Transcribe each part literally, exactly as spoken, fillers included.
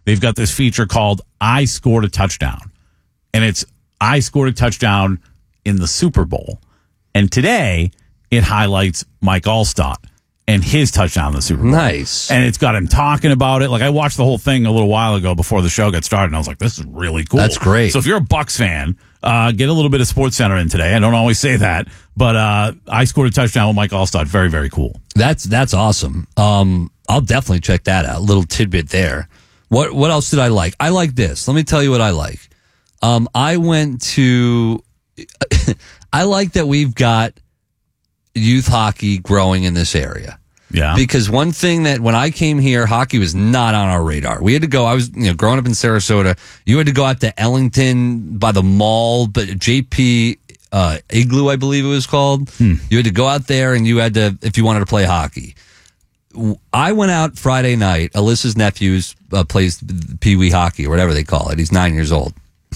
they've got this feature called I Scored a Touchdown. And it's I scored a touchdown in the Super Bowl. And today, it highlights Mike Allstott and his touchdown in the Super Bowl. Nice. And it's got him talking about it. Like, I watched the whole thing a little while ago before the show got started, and I was like, this is really cool. That's great. So if you're a Bucs fan, uh, get a little bit of SportsCenter in today. I don't always say that, but uh, I scored a touchdown with Mike Allstott. Very, very cool. That's that's awesome. Um, I'll definitely check that out. Little tidbit there. What what else did I like? I like this. Let me tell you what I like. Um, I went to. I like that we've got youth hockey growing in this area. Yeah. Because one thing that when I came here, hockey was not on our radar. We had to go, I was, you know, growing up in Sarasota, you had to go out to Ellington by the mall, but J P uh, Igloo, I believe it was called. Hmm. You had to go out there and you had to, if you wanted to play hockey. I went out Friday night. Alyssa's nephew uh, plays Pee Wee hockey or whatever they call it. He's nine years old.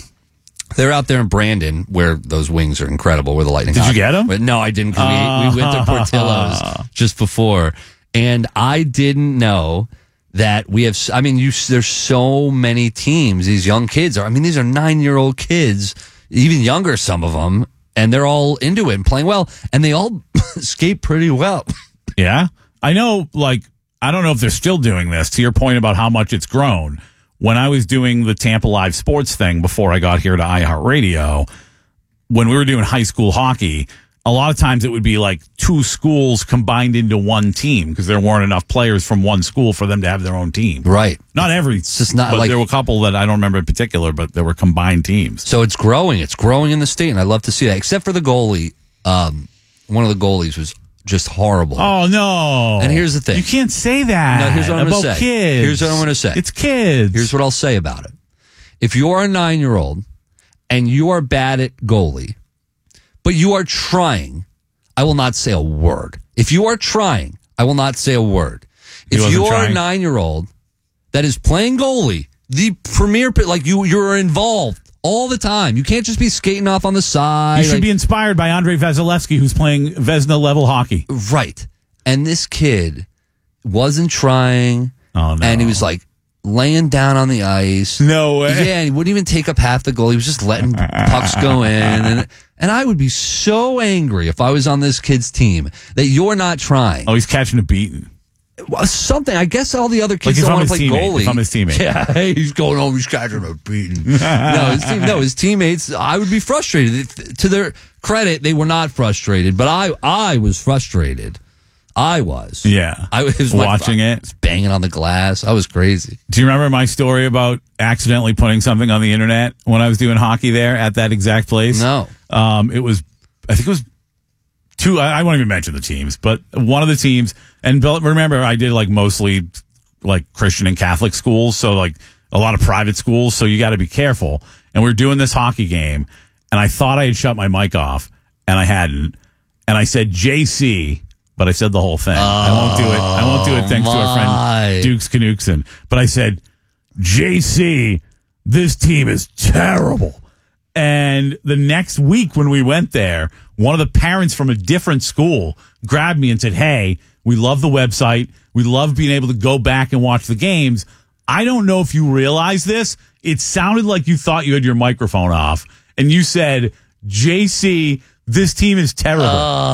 They're out there in Brandon, where those wings are incredible, where the Lightning. Did you get them? But no, I didn't. Cause uh, we, we went to Portillo's just before, and I didn't know that we have. I mean, you, there's so many teams. These young kids are. I mean, these are nine-year-old kids, even younger, some of them, and they're all into it and playing well, and they all skate pretty well. Yeah, I know. Like, I don't know if they're still doing this. To your point about how much it's grown. When I was doing the Tampa Live Sports thing before I got here to iHeartRadio, when we were doing high school hockey, a lot of times it would be like two schools combined into one team because there weren't enough players from one school for them to have their own team. Right. Not every. It's just not but like, there were a couple that I don't remember in particular, but there were combined teams. So it's growing. It's growing in the state, and I love to see that. Except for the goalie. Um, one of the goalies was just horrible. Oh, no. And here's the thing. You can't say that. No, here's what I'm about going to say. kids. Here's what I'm going to say. It's kids. Here's what I'll say about it. If you're a nine-year-old and you are bad at goalie, but you are trying, I will not say a word. If you are trying, I will not say a word. He if you are trying. a nine-year-old that is playing goalie, the premier, like you, you're involved all the time. You can't just be skating off on the side. You should like, be inspired by Andrei Vasilevsky, who's playing Vezina-level hockey. Right. And this kid wasn't trying. Oh, no. And he was like laying down on the ice. No way. Yeah, and he wouldn't even take up half the goal. He was just letting pucks go in. And, and I would be so angry if I was on this kid's team that you're not trying. Oh, he's catching a beating. Well, something. I guess all the other Like kids if don't I'm want to his play teammate. goalie. If I'm his teammate. Yeah, hey, he's going home. He's catching a beating. no, his team, no, his teammates. I would be frustrated. To their credit, they were not frustrated, but I, I was frustrated. I was. Yeah. I was watching like, it, I was banging on the glass. I was crazy. Do you remember my story about accidentally putting something on the internet when I was doing hockey there at that exact place? No. Um, it was, I think it was two. I, I won't even mention the teams, but one of the teams. And remember, I did like mostly like Christian and Catholic schools, so like a lot of private schools. So you got to be careful. And we we're doing this hockey game, and I thought I had shut my mic off, and I hadn't. And I said J C. But I said the whole thing. Oh, I won't do it. I won't do it thanks my. to our friend Dukes Canuckson. But I said, J C, this team is terrible. And the next week when we went there, one of the parents from a different school grabbed me and said, hey, we love the website. We love being able to go back and watch the games. I don't know if you realize this. It sounded like you thought you had your microphone off. And you said, J C, this team is terrible.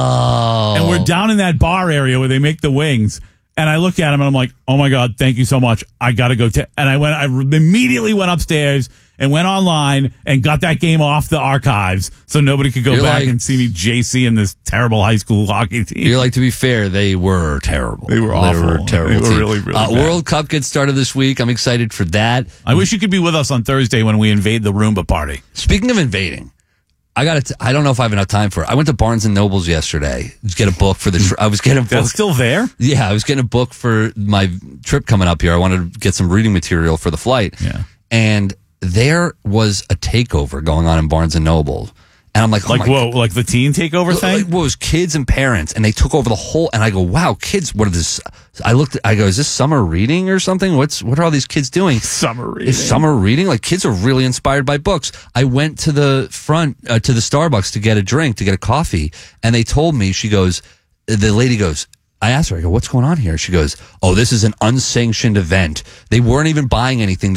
Oh. And we're down in that bar area where they make the wings. And I look at him and I'm like, oh my God, thank you so much. I got to go. T-. And I went, I immediately went upstairs and went online and got that game off the archives so nobody could go You're back like, and see me J C in this terrible high school hockey team. You're like, to be fair, they were terrible. They were awful. They were terrible. They were team. really, really uh, bad. World Cup gets started this week. I'm excited for that. I wish you could be with us on Thursday when we invade the Roomba party. Speaking of invading, I got to. I don't know if I have enough time for it. I went to Barnes and Noble's yesterday to get a book for the. Tri- I was getting a book. That's still there? Yeah, I was getting a book for my trip coming up here. I wanted to get some reading material for the flight. Yeah, and there was a takeover going on in Barnes and Noble. And I'm like, oh like, my whoa, God. like the teen takeover Like, thing? well, it was kids and parents, and they took over the whole. And I go, wow, kids, what are this? I looked, I go, is this summer reading or something? What's what are all these kids doing? Summer reading. Is summer reading? Like, kids are really inspired by books. I went to the front uh, to the Starbucks to get a drink, to get a coffee, and they told me, she goes, the lady goes, I asked her, I go, what's going on here? She goes, oh, this is an unsanctioned event. They weren't even buying anything.